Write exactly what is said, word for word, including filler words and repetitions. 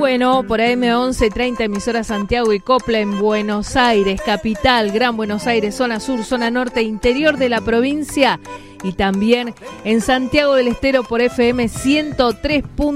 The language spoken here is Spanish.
Bueno, por A M once treinta, emisora Santiago y Copla en Buenos Aires, capital, Gran Buenos Aires, zona sur, zona norte, interior de la provincia y también en Santiago del Estero por F M ciento tres punto